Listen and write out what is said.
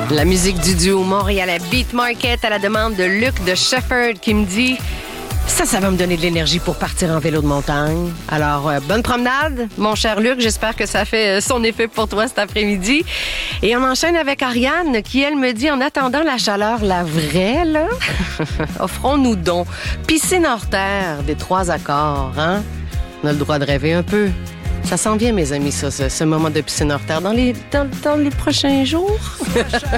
La musique du duo Montréal à Beat Market à la demande de Luc de Shepherd qui me dit ça va me donner de l'énergie pour partir en vélo de montagne. Alors, bonne promenade, mon cher Luc. J'espère que ça fait son effet pour toi cet après-midi. Et on enchaîne avec Ariane qui, elle, me dit, en attendant la chaleur, la vraie, là, offrons-nous donc piscine hors terre des 3 accords, hein? On a le droit de rêver un peu. Ça s'en vient, mes amis, ça, ce moment de piscine hors terre dans les prochains jours.